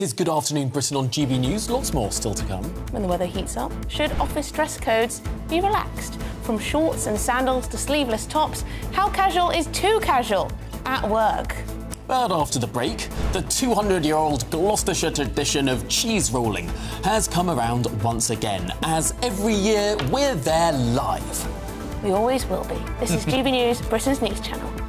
It's Good Afternoon Britain on GB News. Lots more still to come. When the weather heats up, should office dress codes be relaxed? From shorts and sandals to sleeveless tops, how casual is too casual at work? But after the break, the 200-year-old Gloucestershire tradition of cheese rolling has come around once again, as every year we're there live. We always will be. This is GB News, Britain's news channel.